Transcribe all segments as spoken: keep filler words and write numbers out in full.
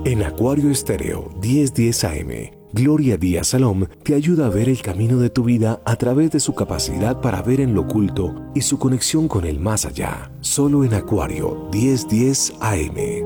En Acuario Estéreo diez diez A M, Gloria Díaz Salom te ayuda a ver el camino de tu vida a través de su capacidad para ver en lo oculto y su conexión con el más allá. Solo en Acuario diez diez A M.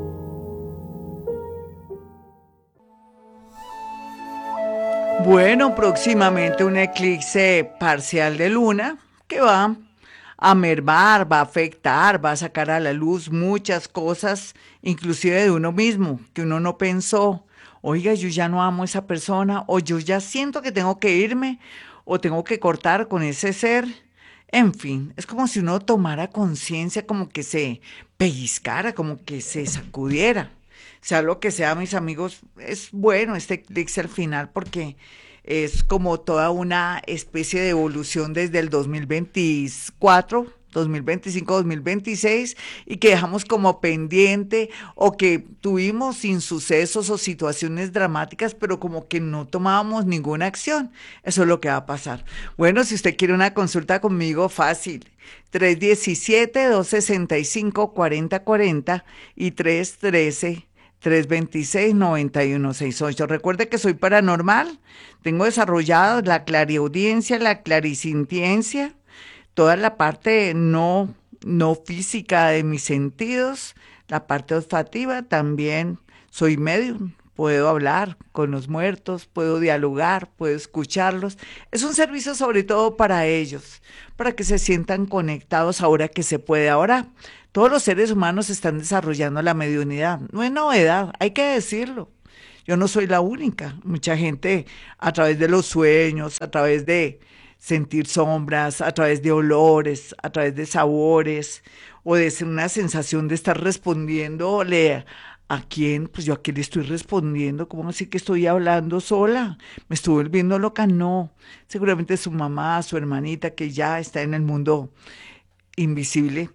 Bueno, próximamente un eclipse parcial de luna que va a mermar, va a afectar, va a sacar a la luz muchas cosas, inclusive de uno mismo, que uno no pensó. Oiga, yo ya no amo a esa persona, o yo ya siento que tengo que irme, o tengo que cortar con ese ser. En fin, es como si uno tomara conciencia, como que se pellizcara, como que se sacudiera. Sea lo que sea, mis amigos, es bueno este eclipse al final porque es como toda una especie de evolución desde el dos mil veinticuatro, dos mil veinticinco, dos mil veintiséis y que dejamos como pendiente o que tuvimos insucesos o situaciones dramáticas, pero como que no tomábamos ninguna acción. Eso es lo que va a pasar. Bueno, si usted quiere una consulta conmigo, fácil. tres uno siete, dos seis cinco, cuatro cero cuatro cero y tres uno tres, tres dos seis, nueve uno seis ocho. Recuerde que soy paranormal, tengo desarrollado la clariaudiencia, la clarisintiencia, toda la parte no, no física de mis sentidos, la parte olfativa también, soy medium, puedo hablar con los muertos, puedo dialogar, puedo escucharlos. Es un servicio sobre todo para ellos, para que se sientan conectados ahora que se puede. Ahora todos los seres humanos están desarrollando la mediunidad. No es novedad, hay que decirlo. Yo no soy la única. Mucha gente a través de los sueños, a través de sentir sombras, a través de olores, a través de sabores, o de una sensación de estar respondiéndole a quién, pues yo a quién le estoy respondiendo, ¿cómo así que estoy hablando sola? ¿Me estoy volviendo loca? No, seguramente su mamá, su hermanita que ya está en el mundo invisible,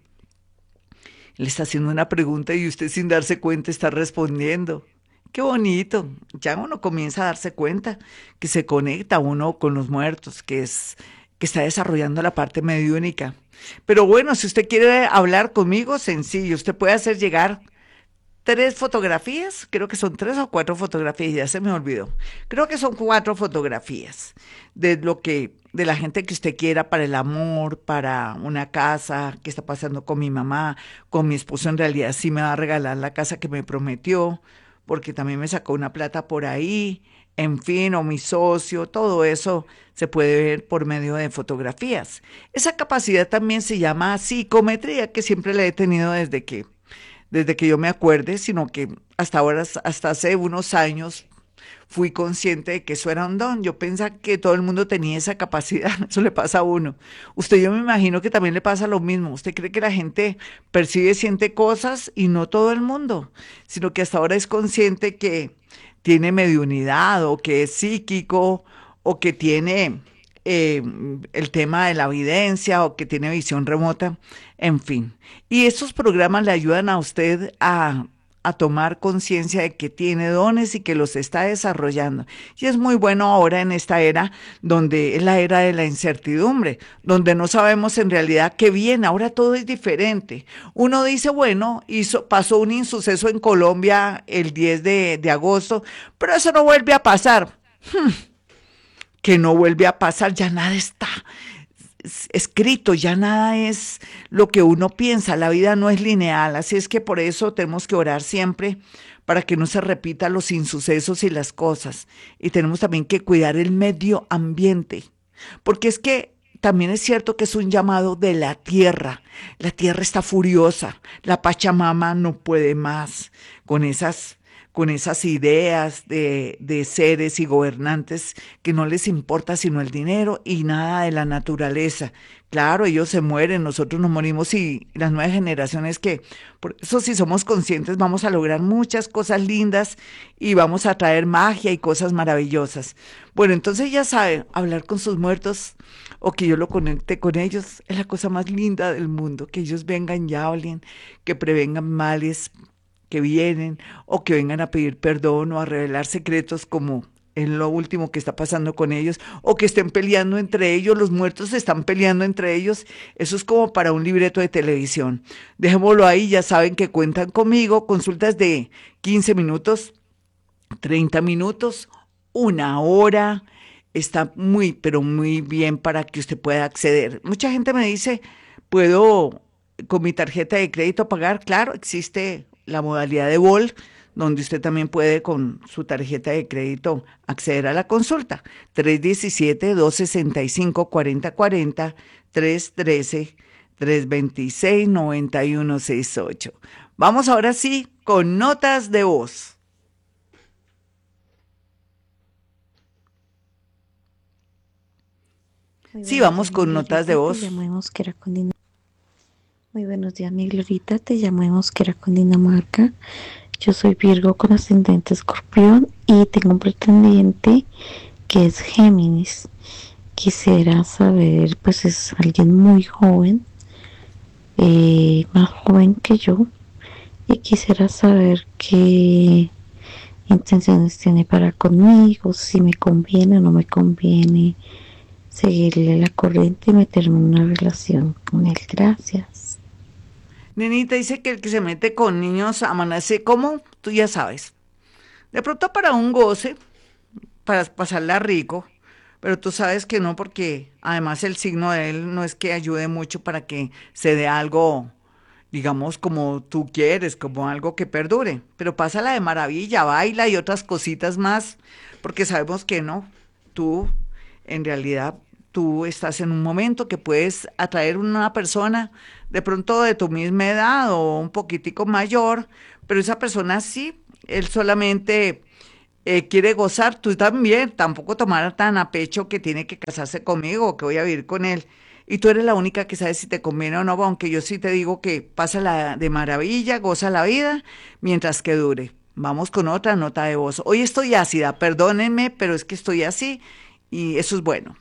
le está haciendo una pregunta y usted sin darse cuenta está respondiendo. Qué bonito, ya uno comienza a darse cuenta que se conecta uno con los muertos, que es que está desarrollando la parte mediúnica. Pero bueno, si usted quiere hablar conmigo, sencillo, usted puede hacer llegar tres fotografías, creo que son tres o cuatro fotografías, ya se me olvidó. Creo que son cuatro fotografías de lo que, de la gente que usted quiera para el amor, para una casa, qué está pasando con mi mamá, con mi esposo, en realidad sí me va a regalar la casa que me prometió, porque también me sacó una plata por ahí, en fin, o mi socio, todo eso se puede ver por medio de fotografías. Esa capacidad también se llama psicometría, que siempre la he tenido desde que desde que yo me acuerde, sino que hasta ahora, hasta hace unos años, fui consciente de que eso era un don. Yo pensaba que todo el mundo tenía esa capacidad, eso le pasa a uno. Usted, yo me imagino que también le pasa lo mismo. Usted cree que la gente percibe, siente cosas y no todo el mundo, sino que hasta ahora es consciente que tiene mediunidad o que es psíquico o que tiene eh, el tema de la evidencia o que tiene visión remota, en fin. Y estos programas le ayudan a usted a, a tomar conciencia de que tiene dones y que los está desarrollando. Y es muy bueno ahora en esta era, donde es la era de la incertidumbre, donde no sabemos en realidad qué viene. Ahora todo es diferente. Uno dice, bueno, hizo, pasó un insuceso en Colombia el diez de, de agosto, pero eso no vuelve a pasar. Hmm. Que no vuelve a pasar, ya nada está escrito, ya nada es lo que uno piensa, la vida no es lineal, así es que por eso tenemos que orar siempre para que no se repitan los insucesos y las cosas, y tenemos también que cuidar el medio ambiente, porque es que también es cierto que es un llamado de la tierra, la tierra está furiosa, la Pachamama no puede más con esas con esas ideas de, de seres y gobernantes que no les importa sino el dinero y nada de la naturaleza. Claro, ellos se mueren, nosotros nos morimos y las nuevas generaciones que, por eso si somos conscientes vamos a lograr muchas cosas lindas y vamos a traer magia y cosas maravillosas. Bueno, entonces ya saben, hablar con sus muertos o que yo lo conecte con ellos es la cosa más linda del mundo, que ellos vengan y hablen, que prevengan males que vienen o que vengan a pedir perdón o a revelar secretos como es lo último que está pasando con ellos, o que estén peleando entre ellos, los muertos están peleando entre ellos, eso es como para un libreto de televisión. Dejémoslo ahí, ya saben que cuentan conmigo, consultas de quince minutos, treinta minutos, una hora, está muy, pero muy bien para que usted pueda acceder. Mucha gente me dice, ¿puedo con mi tarjeta de crédito pagar? Claro, existe la modalidad de Vol, donde usted también puede con su tarjeta de crédito acceder a la consulta. tres diecisiete, dos sesenta y cinco, cuarenta cuarenta, tres trece, tres veintiséis, noventa y uno sesenta y ocho. Vamos ahora sí con notas de voz. Muy Sí, buenos vamos días, mi con notas de Glorita. Te voz. llamo de Mosquera, Cundinamarca. Muy buenos días, mi Glorita. Te llamo de Mosquera, Cundinamarca. Yo soy Virgo con ascendente Escorpión y tengo un pretendiente que es Géminis. Quisiera saber, pues es alguien muy joven, eh, más joven que yo, y quisiera saber qué intenciones tiene para conmigo, si me conviene o no me conviene seguirle la corriente y meterme en una relación con él. Gracias. Nenita dice que el que se mete con niños amanece como, tú ya sabes. De pronto para un goce, para pasarla rico, pero tú sabes que no porque además el signo de él no es que ayude mucho para que se dé algo, digamos, como tú quieres, como algo que perdure, pero pásala de maravilla, baila y otras cositas más, porque sabemos que no, tú en realidad tú estás en un momento que puedes atraer una persona de pronto de tu misma edad o un poquitico mayor, pero esa persona sí, él solamente eh, quiere gozar, tú también, tampoco tomar tan a pecho que tiene que casarse conmigo, que voy a vivir con él. Y tú eres la única que sabe si te conviene o no, aunque yo sí te digo que pasa de maravilla, goza la vida, mientras que dure. Vamos con otra nota de voz. Hoy estoy ácida, perdónenme, pero es que estoy así y eso es bueno.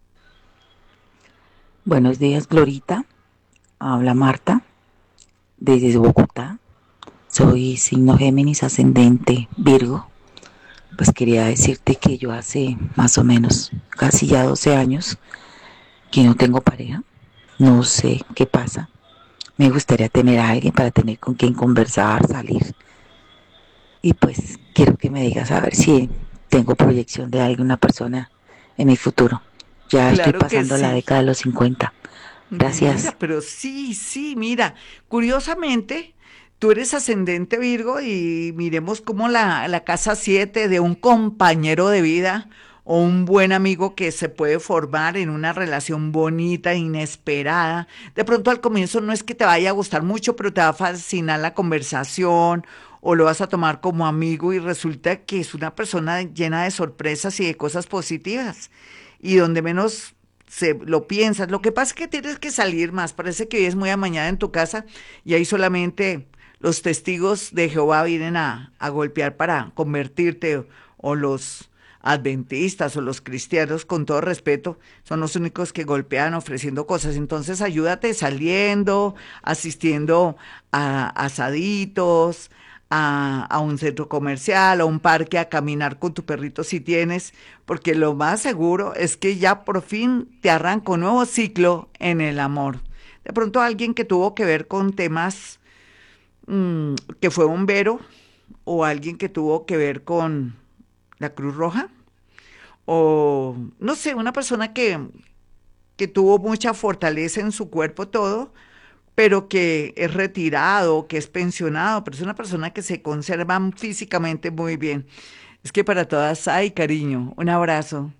Buenos días, Glorita. Habla Marta, desde Bogotá. Soy signo Géminis, ascendente Virgo. Pues quería decirte que yo hace más o menos casi ya doce años que no tengo pareja. No sé qué pasa. Me gustaría tener a alguien para tener con quien conversar, salir. Y pues quiero que me digas a ver si tengo proyección de alguna persona en mi futuro. Ya estoy Claro que pasando la sí. década de los cincuenta. Mira, Gracias. pero sí, sí, mira, curiosamente, tú eres ascendente Virgo y miremos cómo la, la casa siete de un compañero de vida o un buen amigo que se puede formar en una relación bonita, inesperada. De pronto al comienzo no es que te vaya a gustar mucho, pero te va a fascinar la conversación o lo vas a tomar como amigo y resulta que es una persona llena de sorpresas y de cosas positivas. Y donde menos se lo piensas. Lo que pasa es que tienes que salir más. Parece que hoy es muy amañada en tu casa y ahí solamente los testigos de Jehová vienen a, a golpear para convertirte o los adventistas o los cristianos, con todo respeto, son los únicos que golpean ofreciendo cosas. Entonces ayúdate saliendo, asistiendo a asaditos, a, a un centro comercial, a un parque, a caminar con tu perrito si tienes, porque lo más seguro es que ya por fin te arranca un nuevo ciclo en el amor. De pronto alguien que tuvo que ver con temas mmm, que fue bombero o alguien que tuvo que ver con la Cruz Roja o no sé, una persona que, que tuvo mucha fortaleza en su cuerpo todo, pero que es retirado, que es pensionado, pero es una persona que se conserva físicamente muy bien. Es que para todas hay cariño. Un abrazo.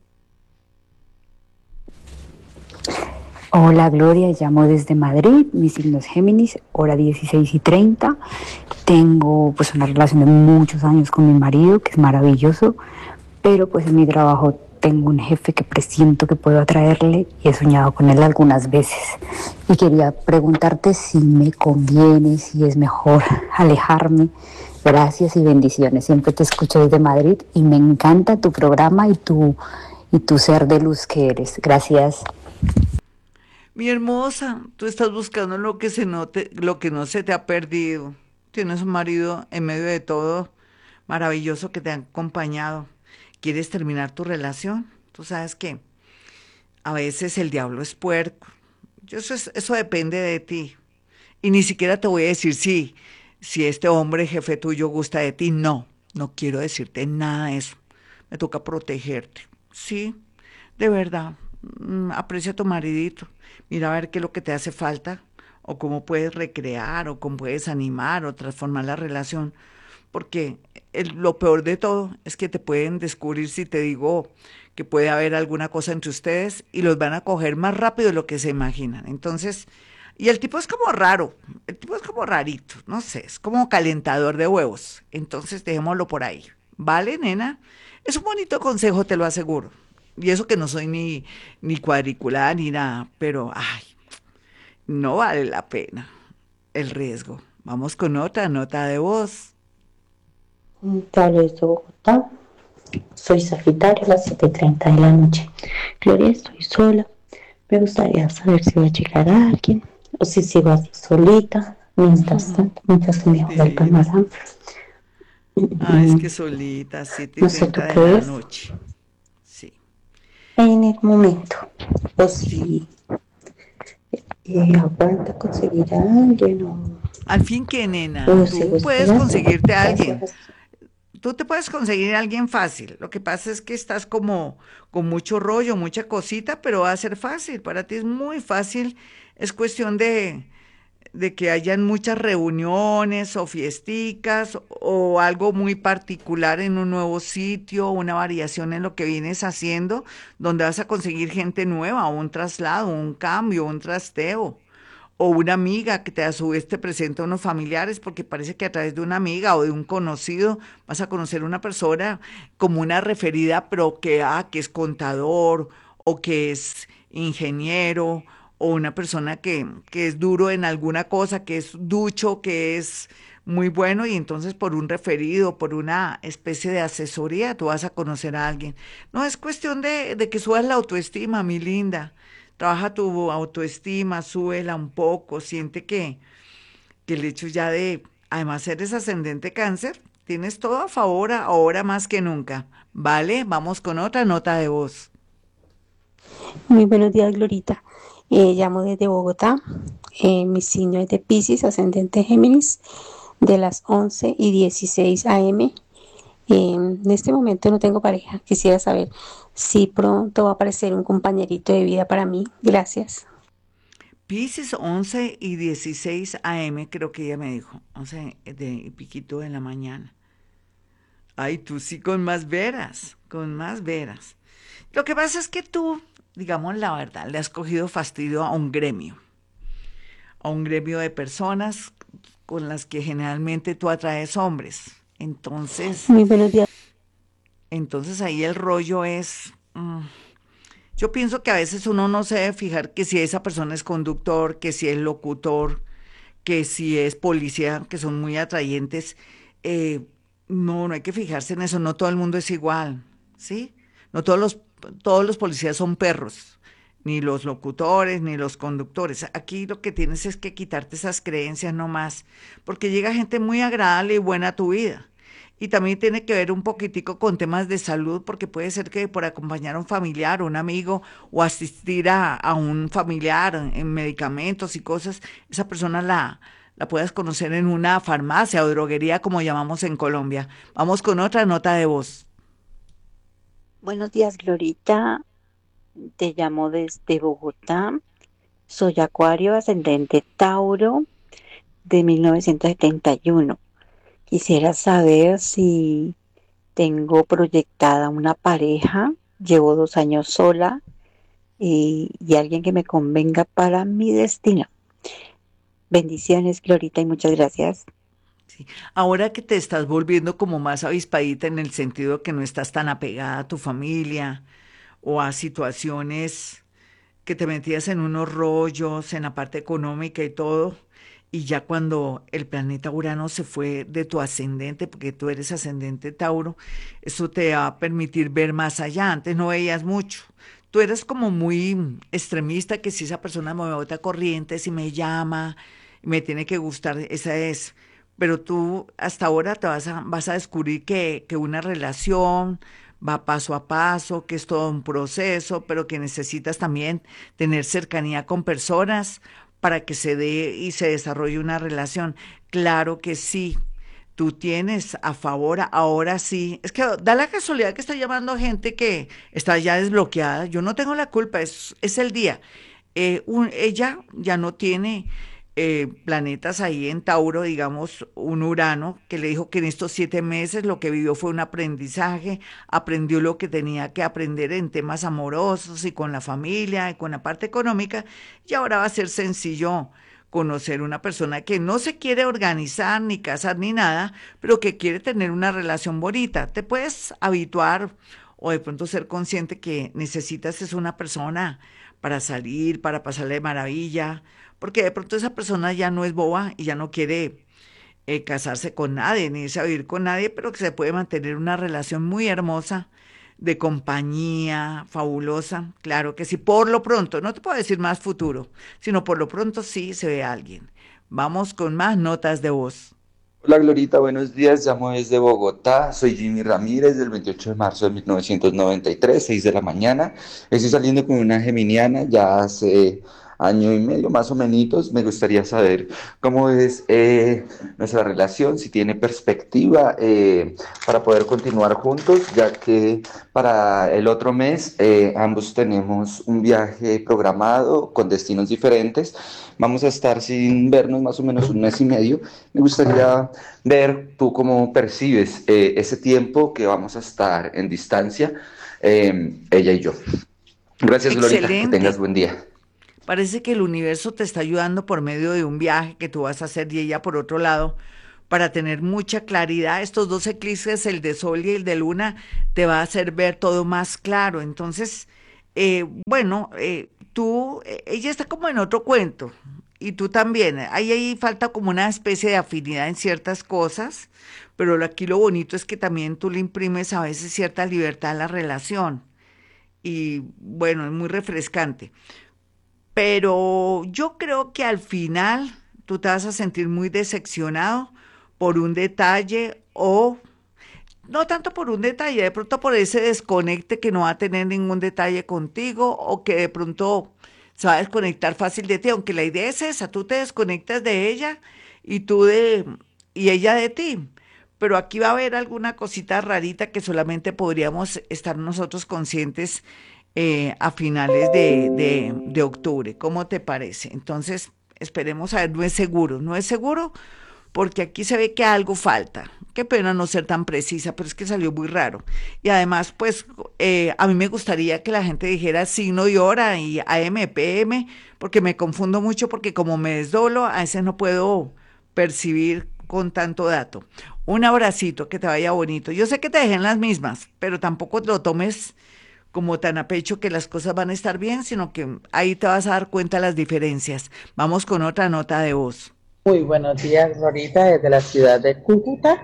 Hola Gloria, llamo desde Madrid, mi signo es Géminis, hora dieciséis y treinta. Tengo pues una relación de muchos años con mi marido, que es maravilloso, pero pues en mi trabajo tengo un jefe que presiento que puedo atraerle y he soñado con él algunas veces. Y quería preguntarte si me conviene, si es mejor alejarme. Gracias y bendiciones. Siempre te escucho desde Madrid y me encanta tu programa y tu, y tu ser de luz que eres. Gracias. Mi hermosa, tú estás buscando lo que se note, lo que no se te ha perdido. Tienes un marido en medio de todo maravilloso que te ha acompañado. ¿Quieres terminar tu relación? Tú sabes que a veces el diablo es puerco. Yo, eso, es- eso depende de ti. Y ni siquiera te voy a decir si, si este hombre jefe tuyo gusta de ti. No, no quiero decirte nada de eso. Me toca protegerte. Sí, de verdad. Mm, aprecia a tu maridito. Mira a ver qué es lo que te hace falta. O cómo puedes recrear, o cómo puedes animar o transformar la relación. Porque el- lo peor de todo es que te pueden descubrir si te digo que puede haber alguna cosa entre ustedes y los van a coger más rápido de lo que se imaginan. Entonces, y el tipo es como raro, el tipo es como rarito, no sé, es como calentador de huevos. Entonces, dejémoslo por ahí. ¿Vale, nena? Es un bonito consejo, te lo aseguro. Y eso que no soy ni, ni cuadriculada ni nada, pero, ay, no vale la pena el riesgo. Vamos con otra nota de voz. Te hablo desde Bogotá. Soy Sagitario a las siete y treinta de la noche. Gloria, estoy sola. Me gustaría saber si va a llegar alguien o si sigo así solita. Mientras tanto, mientras que mejora el Divina. panorama. Ah, es Mm, que solita, siete y No sé tú treinta de qué la ves noche. Sí. en el momento. O si eh, aguanta conseguir a alguien o, Al fin que, nena, o sigo tú puedes esperando. conseguirte a alguien. Gracias. Tú te puedes conseguir a alguien fácil. Lo que pasa es que estás como con mucho rollo, mucha cosita, pero va a ser fácil. Para ti es muy fácil. Es cuestión de, de que hayan muchas reuniones o fiesticas o algo muy particular en un nuevo sitio, una variación en lo que vienes haciendo, donde vas a conseguir gente nueva, o un traslado, un cambio, un trasteo. O una amiga que te a su vez te presenta a unos familiares, porque parece que a través de una amiga o de un conocido vas a conocer una persona como una referida, pero que, ah, que es contador o que es ingeniero o una persona que, que es duro en alguna cosa, que es ducho, que es muy bueno y entonces por un referido, por una especie de asesoría, tú vas a conocer a alguien. No es cuestión de, de que subas la autoestima, mi linda. Trabaja tu autoestima, súbela un poco, siente que, que el hecho ya de, además eres ascendente cáncer, tienes todo a favor ahora más que nunca. ¿Vale? Vamos con otra nota de voz. Muy buenos días, Glorita. Eh, llamo desde Bogotá. Eh, mi signo es de Piscis, ascendente Géminis, de las once y dieciséis a m. Eh, en este momento no tengo pareja. Quisiera saber si pronto va a aparecer un compañerito de vida para mí. Gracias. Piscis, once y dieciséis a m, creo que ella me dijo, once de y piquito de la mañana. Ay, tú sí con más veras, con más veras. Lo que pasa es que tú, digamos la verdad, le has cogido fastidio a un gremio, a un gremio de personas con las que generalmente tú atraes hombres. Entonces, Muy buenos días. entonces ahí el rollo es, mm, yo pienso que a veces uno no se debe fijar que si esa persona es conductor, que si es locutor, que si es policía, que son muy atrayentes. eh, no, no hay que fijarse en eso, no todo el mundo es igual, ¿sí? No todos los, todos los policías son perros, ni los locutores, ni los conductores. Aquí lo que tienes es que quitarte esas creencias nomás, porque llega gente muy agradable y buena a tu vida. Y también tiene que ver un poquitico con temas de salud, porque puede ser que por acompañar a un familiar, un amigo, o asistir a, a un familiar en medicamentos y cosas, esa persona la, la puedas conocer en una farmacia o droguería, como llamamos en Colombia. Vamos con otra nota de voz. Buenos días, Glorita. Te llamo desde Bogotá. Soy Acuario, ascendente Tauro, de mil novecientos setenta y uno. Quisiera saber si tengo proyectada una pareja, llevo dos años sola y, y alguien que me convenga para mi destino. Bendiciones, Glorita, y muchas gracias. Sí. Ahora que te estás volviendo como más avispadita en el sentido que no estás tan apegada a tu familia o a situaciones que te metías en unos rollos, en la parte económica y todo, y ya cuando el planeta Urano se fue de tu ascendente, porque tú eres ascendente Tauro, eso te va a permitir ver más allá. Antes no veías mucho. Tú eres como muy extremista, que si esa persona me bota corriente, si me llama, me tiene que gustar, esa es. Pero tú hasta ahora te vas a, vas a descubrir que, que una relación va paso a paso, que es todo un proceso, pero que necesitas también tener cercanía con personas para que se dé y se desarrolle una relación. Claro que sí. Tú tienes a favor, ahora sí. Es que da la casualidad que está llamando gente que está ya desbloqueada. Yo no tengo la culpa, es, es el día. Eh, un- ella ya no tiene eh, planetas ahí en Tauro, digamos, un Urano, que le dijo que en estos siete meses lo que vivió fue un aprendizaje, aprendió lo que tenía que aprender en temas amorosos y con la familia y con la parte económica, y ahora va a ser sencillo conocer una persona que no se quiere organizar ni casar ni nada, pero que quiere tener una relación bonita. Te puedes habituar o de pronto ser consciente que necesitas es una persona para salir, para pasarle de maravilla, porque de pronto esa persona ya no es boba y ya no quiere eh, casarse con nadie, ni irse a vivir con nadie, pero que se puede mantener una relación muy hermosa de compañía, fabulosa. Claro que sí, por lo pronto, no te puedo decir más futuro, sino por lo pronto sí se ve a alguien. Vamos con más notas de voz. Hola Glorita, buenos días. Llamo desde Bogotá. Soy Jimmy Ramírez del veintiocho de marzo de mil novecientos noventa y tres, seis de la mañana. Estoy saliendo con una geminiana ya hace año y medio, más o menos. Me gustaría saber cómo es eh, nuestra relación, si tiene perspectiva eh, para poder continuar juntos, ya que para el otro mes eh, ambos tenemos un viaje programado con destinos diferentes. Vamos a estar sin vernos más o menos un mes y medio. Me gustaría ver tú cómo percibes eh, ese tiempo que vamos a estar en distancia, eh, ella y yo. Gracias, Glorita, que tengas Excelente. buen día. Parece que el universo te está ayudando por medio de un viaje que tú vas a hacer y ella por otro lado, para tener mucha claridad. Estos dos eclipses, el de Sol y el de Luna, te va a hacer ver todo más claro. Entonces, eh, bueno, eh, tú, eh, ella está como en otro cuento y tú también. Ahí, ahí falta como una especie de afinidad en ciertas cosas, pero lo- aquí lo bonito es que también tú le imprimes a veces cierta libertad a la relación y bueno, es muy refrescante. Pero yo creo que al final tú te vas a sentir muy decepcionado por un detalle o no tanto por un detalle, de pronto por ese desconecte que no va a tener ningún detalle contigo o que de pronto se va a desconectar fácil de ti, aunque la idea es esa, tú te desconectas de ella y tú de y ella de ti. Pero aquí va a haber alguna cosita rarita que solamente podríamos estar nosotros conscientes eh, a finales de, de, de octubre. ¿Cómo te parece? Entonces, esperemos a ver, no es seguro, no es seguro porque aquí se ve que algo falta. Qué pena no ser tan precisa, pero es que salió muy raro. Y además, pues, eh, a mí me gustaría que la gente dijera signo y hora y A M, P M, porque me confundo mucho, porque como me desdoblo, a veces no puedo percibir con tanto dato. Un abracito, que te vaya bonito. Yo sé que te dejé en las mismas, pero tampoco lo tomes como tan a pecho que las cosas van a estar bien, sino que ahí te vas a dar cuenta de las diferencias. Vamos con otra nota de voz. Muy buenos días, Glorita, desde la ciudad de Cúcuta.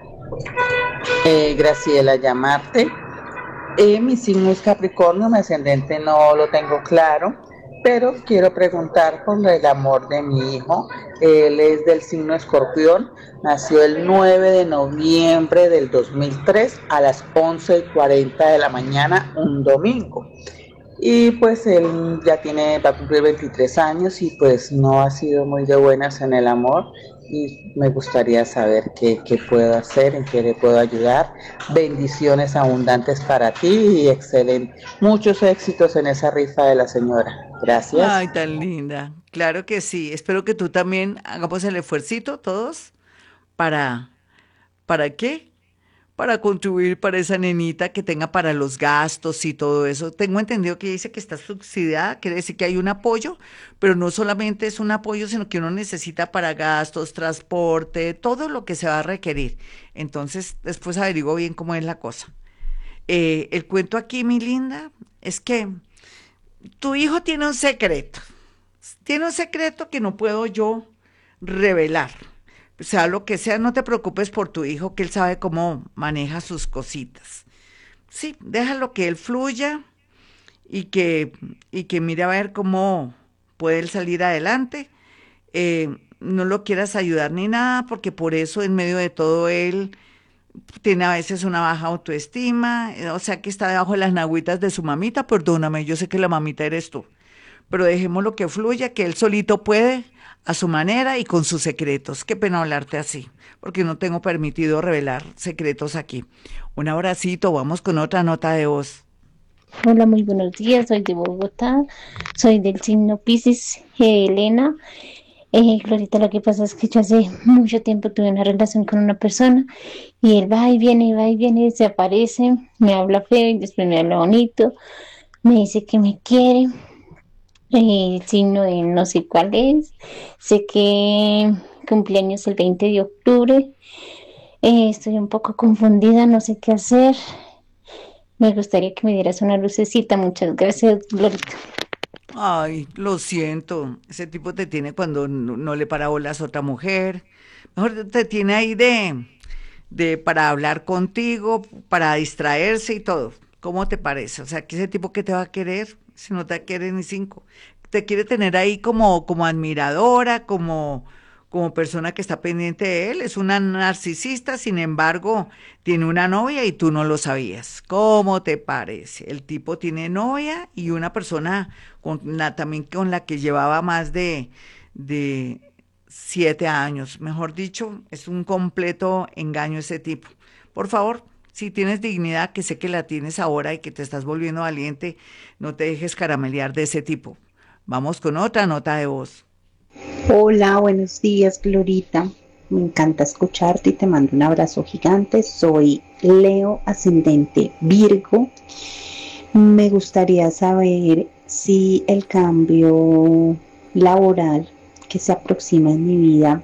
Eh, Graciela llamarte. Eh, mi signo es Capricornio, mi ascendente no lo tengo claro, pero quiero preguntar por el amor de mi hijo. Él es del signo Escorpión, nació el nueve de noviembre del dos mil tres a las once y cuarenta de la mañana, un domingo. Y pues él ya tiene, va a cumplir veintitrés años y pues no ha sido muy de buenas en el amor y me gustaría saber qué, qué puedo hacer, en qué le puedo ayudar. Bendiciones abundantes para ti y excelente. Muchos éxitos en esa rifa de la señora. Gracias. Ay, tan linda. Claro que sí. Espero que tú también hagamos el esfuercito todos para, ¿para qué? Para contribuir para esa nenita que tenga para los gastos y todo eso. Tengo entendido que dice que está subsidiada, quiere decir que hay un apoyo, pero no solamente es un apoyo, sino que uno necesita para gastos, transporte, todo lo que se va a requerir. Entonces, después averiguo bien cómo es la cosa. Eh, el cuento aquí, mi linda, es que tu hijo tiene un secreto. Tiene un secreto que no puedo yo revelar. Sea lo que sea, no te preocupes por tu hijo, que él sabe cómo maneja sus cositas. Sí, déjalo que él fluya y que, y que mire a ver cómo puede él salir adelante. Eh, no lo quieras ayudar ni nada, porque por eso en medio de todo él tiene a veces una baja autoestima, eh, o sea que está debajo de las nagüitas de su mamita, perdóname, yo sé que la mamita eres tú, pero dejémoslo que fluya, que él solito puede, a su manera y con sus secretos. Qué pena hablarte así, porque no tengo permitido revelar secretos aquí. Un abracito, vamos con otra nota de voz. Hola, muy buenos días, soy de Bogotá, soy del signo Piscis, eh, Elena. Eh, Glorita, lo que pasa es que yo hace mucho tiempo tuve una relación con una persona y él va y viene, va y viene, se aparece, me habla feo y después me habla bonito, me dice que me quiere, eh, el signo de no sé cuál es, sé que cumpleaños el veinte de octubre, eh, estoy un poco confundida, no sé qué hacer. Me gustaría que me dieras una lucecita. Muchas gracias, Glorita. Ay, lo siento, ese tipo te tiene cuando no, no le para bolas a otra mujer. Mejor te tiene ahí de, de para hablar contigo, para distraerse y todo. ¿Cómo te parece? O sea, que ese tipo que te va a querer, si no te quiere ni cinco. Te quiere tener ahí como, como admiradora, como, como persona que está pendiente de él. Es una narcisista, sin embargo, tiene una novia y tú no lo sabías. ¿Cómo te parece? El tipo tiene novia y una persona con la, también con la que llevaba más de, de siete años. Mejor dicho, es un completo engaño ese tipo. Por favor, si tienes dignidad, que sé que la tienes ahora y que te estás volviendo valiente, no te dejes caramelear de ese tipo. Vamos con otra nota de voz. Hola, buenos días, Glorita. Me encanta escucharte y te mando un abrazo gigante. Soy Leo, ascendente Virgo. Me gustaría saber si el cambio laboral que se aproxima en mi vida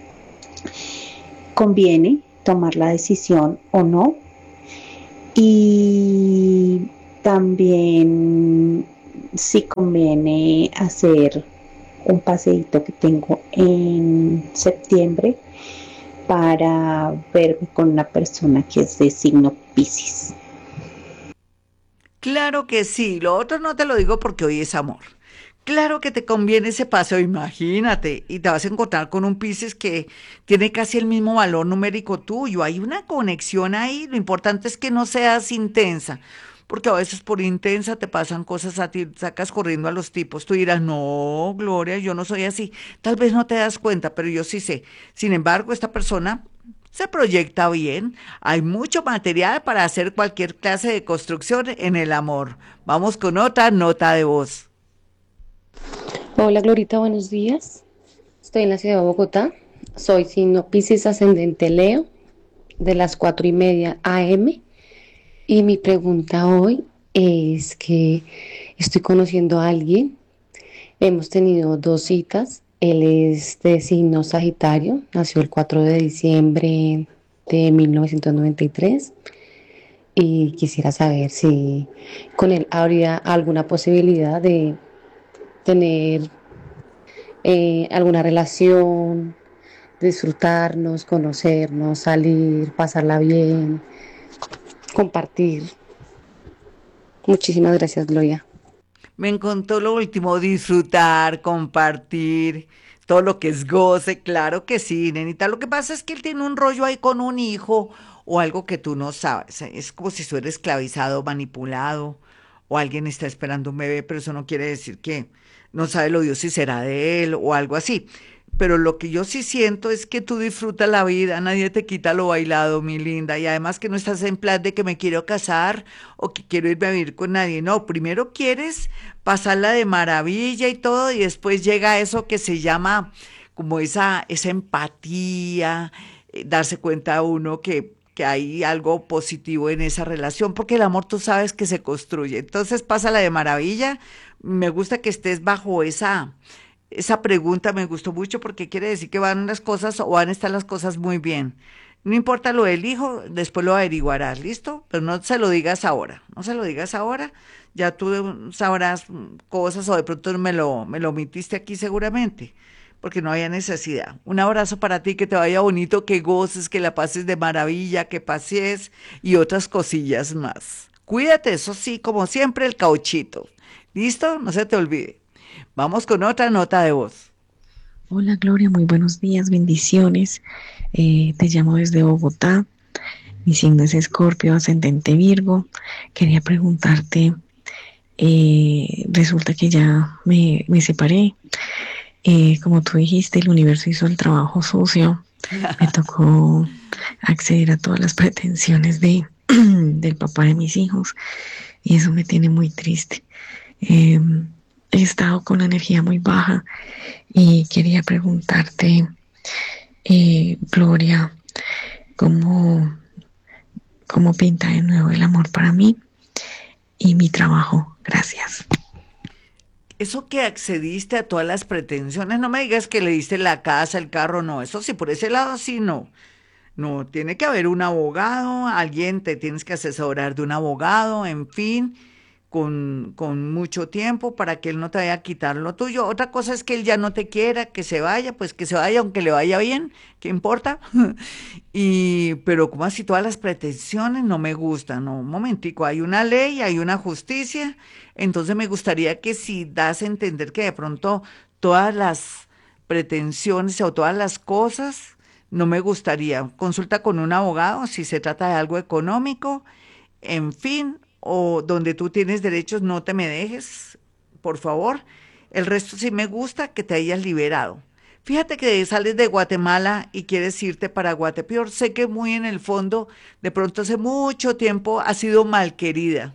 conviene tomar la decisión o no. Y también si conviene hacer un paseíto que tengo en septiembre para verme con una persona que es de signo Piscis. Claro que sí, lo otro no te lo digo porque hoy es amor. Claro que te conviene ese paseo, imagínate, y te vas a encontrar con un Piscis que tiene casi el mismo valor numérico tuyo. Hay una conexión ahí, lo importante es que no seas intensa, porque a veces por intensa te pasan cosas a ti, sacas corriendo a los tipos. Tú dirás, no, Gloria, yo no soy así. Tal vez no te das cuenta, pero yo sí sé. Sin embargo, esta persona se proyecta bien. Hay mucho material para hacer cualquier clase de construcción en el amor. Vamos con otra nota de voz. Hola Glorita, buenos días. Estoy en la ciudad de Bogotá. Soy signo Piscis ascendente Leo de las cuatro y media a eme. Y mi pregunta hoy es que estoy conociendo a alguien. Hemos tenido dos citas. Él es de signo Sagitario, nació el cuatro de diciembre de mil novecientos noventa y tres. Y quisiera saber si con él habría alguna posibilidad de tener eh, alguna relación, disfrutarnos, conocernos, salir, pasarla bien, compartir. Muchísimas gracias, Gloria. Me encantó lo último, disfrutar, compartir, todo lo que es goce, claro que sí, nenita. Lo que pasa es que él tiene un rollo ahí con un hijo o algo que tú no sabes. Es como si fuera esclavizado, manipulado, o alguien está esperando un bebé, pero eso no quiere decir que no sabe lo Dios si será de él o algo así. Pero lo que yo sí siento es que tú disfrutas la vida, nadie te quita lo bailado, mi linda, y además que no estás en plan de que me quiero casar o que quiero irme a vivir con nadie, no, primero quieres pasarla de maravilla y todo, y después llega eso que se llama como esa, esa empatía, eh, darse cuenta uno que, que hay algo positivo en esa relación, porque el amor tú sabes que se construye, entonces pásala de maravilla, me gusta que estés bajo esa esa pregunta me gustó mucho porque quiere decir que van las cosas o van a estar las cosas muy bien. No importa lo del hijo, después lo averiguarás, ¿listo? Pero no se lo digas ahora, no se lo digas ahora, ya tú sabrás cosas o de pronto me lo, me lo omitiste aquí seguramente, porque no había necesidad. Un abrazo para ti, que te vaya bonito, que goces, que la pases de maravilla, que pases y otras cosillas más. Cuídate, eso sí, como siempre, el cauchito. ¿Listo? No se te olvide. Vamos con otra nota de voz. Hola Gloria, muy buenos días, bendiciones. Eh, te llamo desde Bogotá. Mi signo es Escorpio, ascendente Virgo. Quería preguntarte, eh, resulta que ya me, me separé. Eh, como tú dijiste, el universo hizo el trabajo sucio. Me tocó acceder a todas las pretensiones de, del papá de mis hijos y eso me tiene muy triste. Eh, he estado con la energía muy baja y quería preguntarte, eh, Gloria, ¿cómo, cómo pinta de nuevo el amor para mí y mi trabajo? Gracias. Eso que accediste a todas las pretensiones, no me digas que le diste la casa, el carro, no, eso sí, por ese lado sí, no. No, tiene que haber un abogado, alguien te tienes que asesorar de un abogado, en fin, con, con mucho tiempo para que él no te vaya a quitar lo tuyo. Otra cosa es que él ya no te quiera, que se vaya, pues que se vaya, aunque le vaya bien, ¿qué importa? Y, pero como así todas las pretensiones no me gustan, no, un momentico, hay una ley, hay una justicia, entonces me gustaría que si das a entender que de pronto todas las pretensiones o todas las cosas no me gustaría. Consulta con un abogado si se trata de algo económico, en fin, o donde tú tienes derechos, no te me dejes, por favor. El resto sí me gusta que te hayas liberado. Fíjate que sales de Guatemala y quieres irte para Guatepeor. Sé que muy en el fondo, de pronto hace mucho tiempo, has sido malquerida.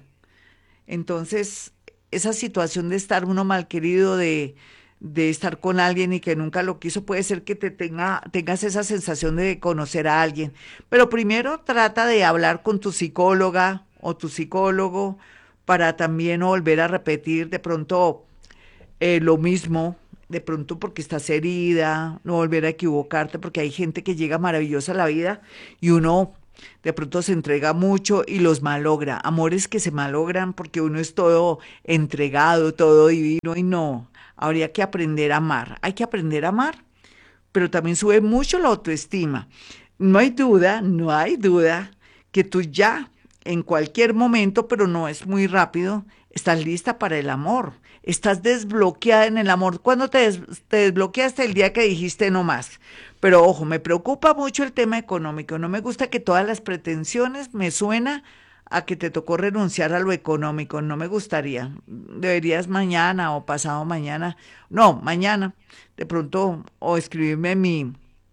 Entonces, esa situación de estar uno malquerido, de de estar con alguien y que nunca lo quiso, puede ser que te tenga, tengas esa sensación de conocer a alguien. Pero primero trata de hablar con tu psicóloga o tu psicólogo para también no volver a repetir de pronto eh, lo mismo, de pronto porque estás herida, no volver a equivocarte, porque hay gente que llega maravillosa a la vida y uno de pronto se entrega mucho y los malogra. Amores que se malogran porque uno es todo entregado, todo divino y no. Habría que aprender a amar. Hay que aprender a amar, pero también sube mucho la autoestima. No hay duda, no hay duda que tú ya en cualquier momento, pero no es muy rápido, estás lista para el amor. Estás desbloqueada en el amor. ¿Cuándo te, des te desbloqueaste? El día que dijiste no más. Pero ojo, me preocupa mucho el tema económico. No me gusta que todas las pretensiones me suena a que te tocó renunciar a lo económico. No me gustaría. Deberías mañana o pasado mañana. No, mañana. De pronto, o escribirme en mi,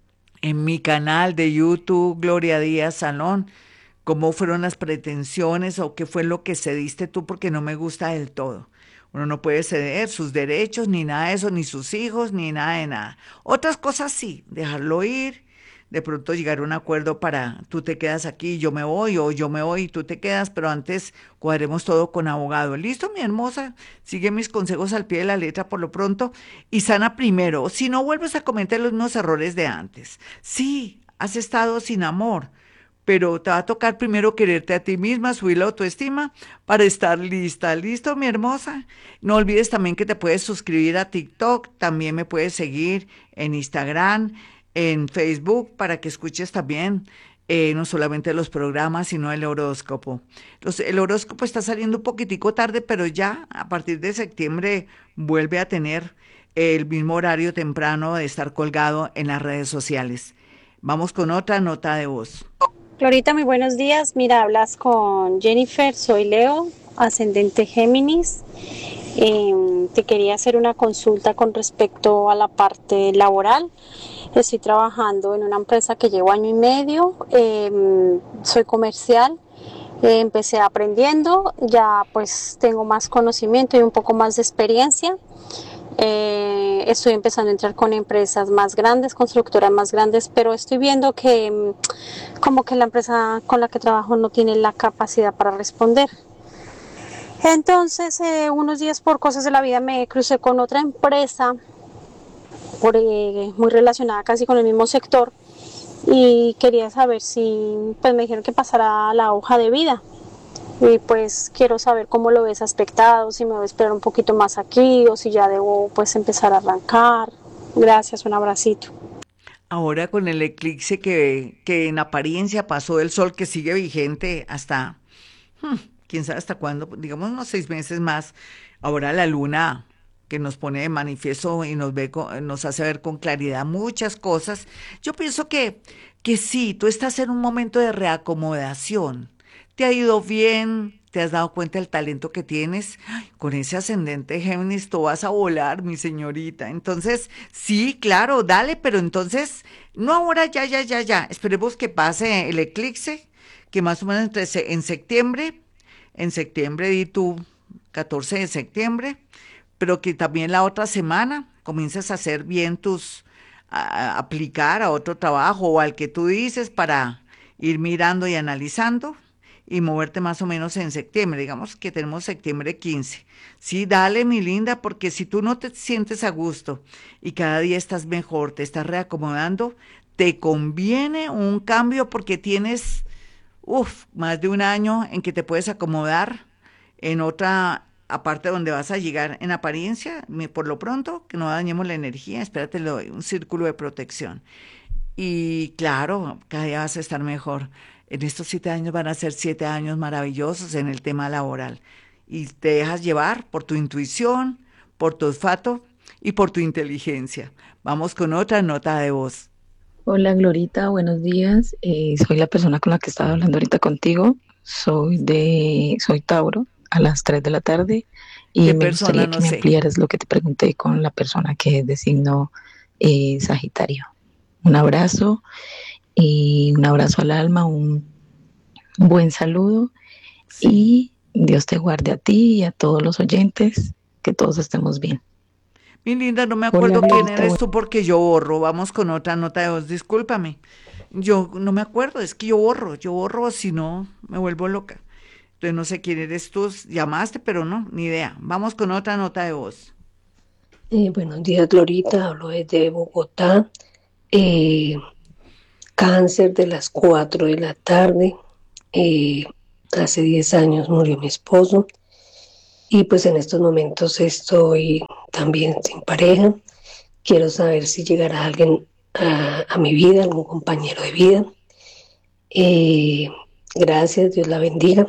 en mi canal de YouTube, Gloria Díaz Salón, cómo fueron las pretensiones o qué fue lo que cediste tú, porque no me gusta del todo. Uno no puede ceder sus derechos, ni nada de eso, ni sus hijos, ni nada de nada. Otras cosas sí, dejarlo ir, de pronto llegar a un acuerdo para tú te quedas aquí, yo me voy, o yo me voy y tú te quedas, pero antes cuadremos todo con abogado. ¿Listo, mi hermosa? Sigue mis consejos al pie de la letra por lo pronto y sana primero, si no vuelves a cometer los mismos errores de antes. Sí, has estado sin amor, pero te va a tocar primero quererte a ti misma, subir la autoestima para estar lista. ¿Listo, mi hermosa? No olvides también que te puedes suscribir a TikTok, también me puedes seguir en Instagram, en Facebook, para que escuches también eh, no solamente los programas, sino el horóscopo. Los, el horóscopo está saliendo un poquitico tarde, pero ya a partir de septiembre vuelve a tener el mismo horario temprano de estar colgado en las redes sociales. Vamos con otra nota de voz. Glorita, muy buenos días. Mira, hablas con Jennifer, soy Leo, ascendente Géminis. Eh, te quería hacer una consulta con respecto a la parte laboral. Estoy trabajando en una empresa que llevo año y medio, eh, soy comercial, eh, empecé aprendiendo, ya pues tengo más conocimiento y un poco más de experiencia. Eh, estoy empezando a entrar con empresas más grandes, constructoras más grandes, pero estoy viendo que como que la empresa con la que trabajo no tiene la capacidad para responder. Entonces, eh, unos días por cosas de la vida me crucé con otra empresa por, eh, muy relacionada casi con el mismo sector y quería saber si, pues me dijeron que pasara a la hoja de vida. Y pues quiero saber cómo lo ves aspectado, si me voy a esperar un poquito más aquí o si ya debo pues empezar a arrancar. Gracias, un abracito. Ahora con el eclipse que, que en apariencia pasó del sol, que sigue vigente hasta, hmm, quién sabe hasta cuándo, digamos unos seis meses más, ahora la luna que nos pone de manifiesto y nos ve, nos hace ver con claridad muchas cosas. Yo pienso que que sí, tú estás en un momento de reacomodación. Te ha ido bien, te has dado cuenta del talento que tienes. Ay, con ese ascendente Géminis, tú vas a volar, mi señorita. Entonces, sí, claro, dale, pero entonces, no ahora, ya, ya, ya, ya. Esperemos que pase el eclipse, que más o menos entre se- en septiembre, en septiembre, di tú, catorce de septiembre, pero que también la otra semana comiences a hacer bien tus, a, a aplicar a otro trabajo o al que tú dices para ir mirando y analizando y moverte más o menos en septiembre, digamos que tenemos septiembre quince. Sí, dale, mi linda, porque si tú no te sientes a gusto y cada día estás mejor, te estás reacomodando, te conviene un cambio porque tienes, uf, más de un año en que te puedes acomodar en otra, aparte donde vas a llegar en apariencia, me- por lo pronto, que no dañemos la energía, espérate, le doy un círculo de protección. Y claro, cada día vas a estar mejor. En estos siete años van a ser siete años maravillosos en el tema laboral. Y te dejas llevar por tu intuición, por tu olfato y por tu inteligencia. Vamos con otra nota de voz. Hola Glorita, buenos días. Eh, soy la persona con la que estaba hablando ahorita contigo. Soy de, soy Tauro a las tres de la tarde ¿Qué y me persona? gustaría No que me sé. ampliaras lo que te pregunté con la persona que es de signo eh, Sagitario. Un abrazo y un abrazo al alma, un buen saludo Sí. y Dios te guarde a ti y a todos los oyentes, que todos estemos bien. Mi linda, no me Hola acuerdo quién Glorita, eres tú porque yo borro. Vamos con otra nota de voz, discúlpame. Yo no me acuerdo, es que yo borro, yo borro, si no me vuelvo loca. Entonces no sé quién eres tú, llamaste, pero no, ni idea. Vamos con otra nota de voz. Eh, buenos días, Glorita. Hablo desde Bogotá. Eh, Cáncer de las cuatro de la tarde. Eh, Hace diez años murió mi esposo y pues en estos momentos estoy también sin pareja. Quiero saber si llegará alguien a, a mi vida, algún compañero de vida. Eh, Gracias, Dios la bendiga.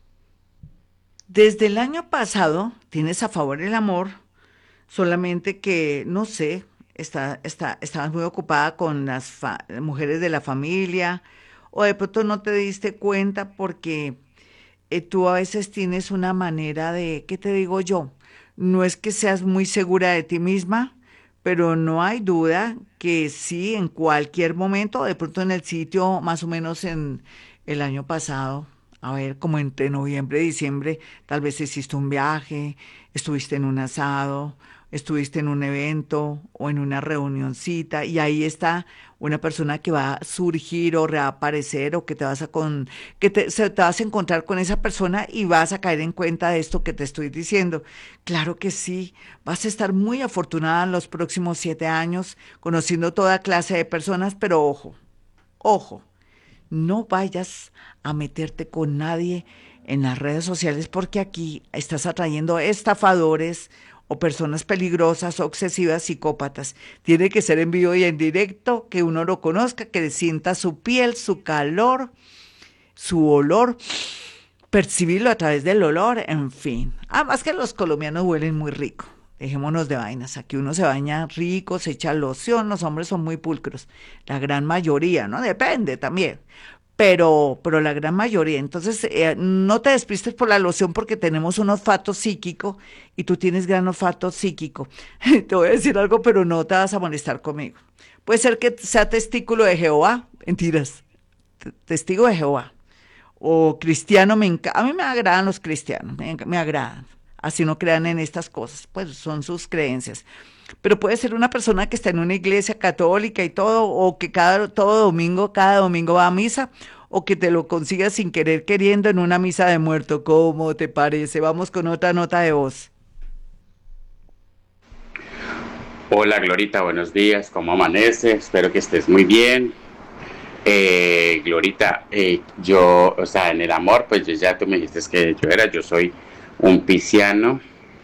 Desde el año pasado tienes a favor el amor, solamente que, no sé, está, está, estabas muy ocupada con las fa- mujeres de la familia, o de pronto no te diste cuenta porque eh, tú a veces tienes una manera de, ¿qué te digo yo? No es que seas muy segura de ti misma, pero no hay duda que sí, en cualquier momento, de pronto en el sitio, más o menos en el año pasado, a ver, como entre noviembre y diciembre, tal vez hiciste un viaje, estuviste en un asado, estuviste en un evento o en una reunioncita y ahí está una persona que va a surgir o reaparecer o que te vas a con que te, se- te vas a encontrar con esa persona y vas a caer en cuenta de esto que te estoy diciendo. Claro que sí, vas a estar muy afortunada en los próximos siete años conociendo toda clase de personas, pero ojo, ojo, no vayas a meterte con nadie en las redes sociales porque aquí estás atrayendo estafadores o personas peligrosas, obsesivas, psicópatas. Tiene que ser en vivo y en directo, que uno lo conozca, que sienta su piel, su calor, su olor, percibirlo a través del olor, en fin. Además que los colombianos huelen muy rico. Dejémonos de vainas. Aquí uno se baña rico, se echa loción, los hombres son muy pulcros. La gran mayoría, ¿no? Depende también. Pero, pero la gran mayoría. Entonces, eh, no te despistes por la loción porque tenemos un olfato psíquico y tú tienes gran olfato psíquico. Te voy a decir algo, pero no te vas a molestar conmigo. Puede ser que sea testículo de Jehová. Mentiras. T- Testigo de Jehová o cristiano, me enca- a mí me agradan los cristianos, me, me agradan, así no crean en estas cosas, pues son sus creencias. Pero puede ser una persona que está en una iglesia católica y todo, o que cada todo domingo, cada domingo va a misa, o que te lo consigas sin querer queriendo en una misa de muerto. ¿Cómo te parece? Vamos con otra nota de voz. Hola Glorita, buenos días, ¿cómo amanece? Espero que estés muy bien. Eh, Glorita, eh, yo, o sea, en el amor, pues yo ya tú me dijiste que yo era, yo soy un pisciano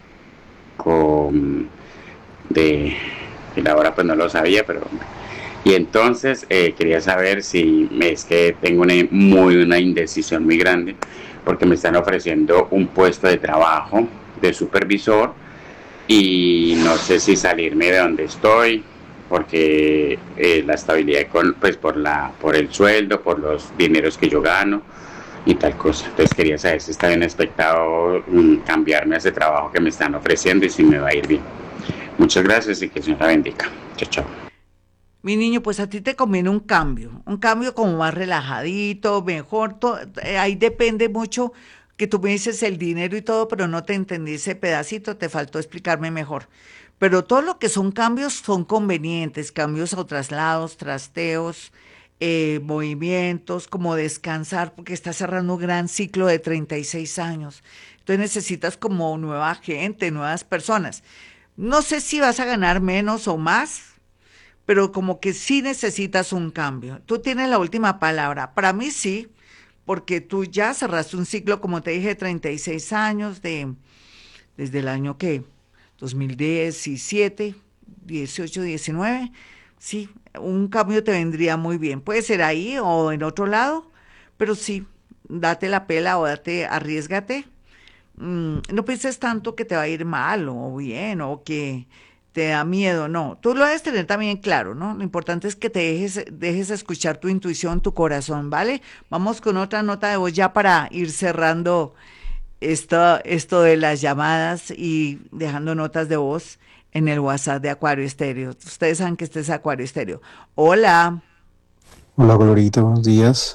con, de, que ahora pues no lo sabía, pero, y entonces eh, quería saber si me, es que tengo una, muy, una indecisión muy grande, porque me están ofreciendo un puesto de trabajo de supervisor, y no sé si salirme de donde estoy porque eh, la estabilidad, con, pues por, la, por el sueldo, por los dineros que yo gano y tal cosa. Entonces quería saber si está bien expectado um, cambiarme a ese trabajo que me están ofreciendo y si me va a ir bien. Muchas gracias y que el Señor la bendiga. Chao, chao. Mi niño, pues a ti te conviene un cambio, un cambio como más relajadito, mejor, to- eh, ahí depende mucho que tú me dices el dinero y todo, pero no te entendí ese pedacito, te faltó explicarme mejor. Pero todo lo que son cambios son convenientes, cambios o traslados, trasteos, eh, movimientos, como descansar, porque estás cerrando un gran ciclo de treinta y seis años. Entonces necesitas como nueva gente, nuevas personas. No sé si vas a ganar menos o más, pero como que sí necesitas un cambio. Tú tienes la última palabra. Para mí sí, porque tú ya cerraste un ciclo, como te dije, de treinta y seis años, de, desde el año que, dos mil diecisiete, dieciocho, diecinueve. Sí, un cambio te vendría muy bien. Puede ser ahí o en otro lado, pero sí, date la pela o date, arriesgate. Mm, no pienses tanto que te va a ir mal o bien o que te da miedo, no. Tú lo debes tener también claro, ¿no? Lo importante es que te dejes, dejes escuchar tu intuición, tu corazón, ¿vale? Vamos con otra nota de voz ya para ir cerrando esto, esto de las llamadas y dejando notas de voz en el WhatsApp de Acuario Estéreo. Ustedes saben que este es Acuario Estéreo. Hola. Hola Glorita, buenos días.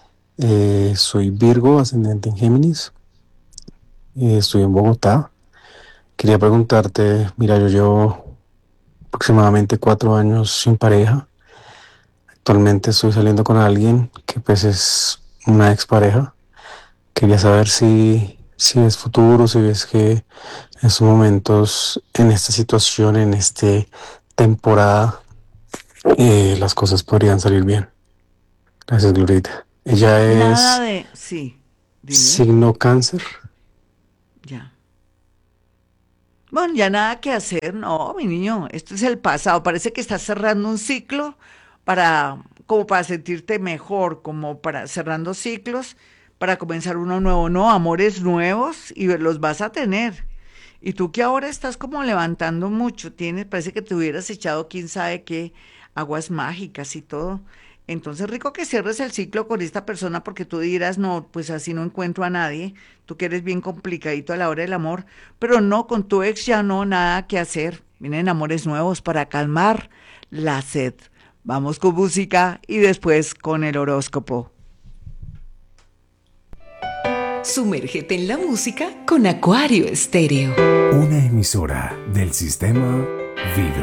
Eh, soy Virgo, ascendente en Géminis. Eh, estoy en Bogotá. Quería preguntarte, mira, yo llevo aproximadamente cuatro años sin pareja. Actualmente estoy saliendo con alguien que pues es una expareja. Quería saber si, si ves futuro, si ves que en estos momentos, en esta situación, en esta temporada, eh, las cosas podrían salir bien. Gracias, Glorita. Ella Nada es de... Sí, dime. signo Cáncer. Ya. Bueno, ya nada que hacer, no, mi niño, esto es el pasado, parece que estás cerrando un ciclo para, como para sentirte mejor, como para cerrando ciclos, para comenzar uno nuevo, no, amores nuevos y los vas a tener. Y tú que ahora estás como levantando mucho, tienes, parece que te hubieras echado quién sabe qué, aguas mágicas y todo. Entonces, rico que cierres el ciclo con esta persona porque tú dirás, no, pues así no encuentro a nadie, tú que eres bien complicadito a la hora del amor, pero no, con tu ex ya no, nada que hacer. Vienen amores nuevos para calmar la sed. Vamos con música y después con el horóscopo. Sumérgete en la música con Acuario Estéreo. Una emisora del sistema Vibra.